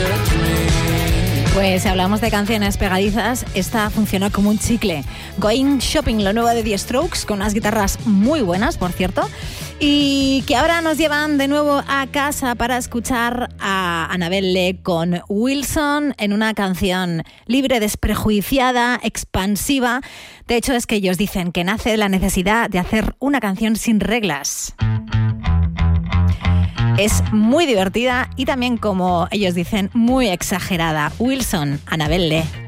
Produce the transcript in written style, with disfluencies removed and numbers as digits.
Pues si hablamos de canciones pegadizas, esta funciona como un chicle. Going Shopping, lo nuevo de The Strokes, con unas guitarras muy buenas, por cierto, y que ahora nos llevan de nuevo a casa para escuchar a Annabelle con Wilson en una canción libre, desprejuiciada, expansiva. De hecho, es que ellos dicen que nace de la necesidad de hacer una canción sin reglas. Es muy divertida y también, como ellos dicen, muy exagerada. Wilson, Annabelle.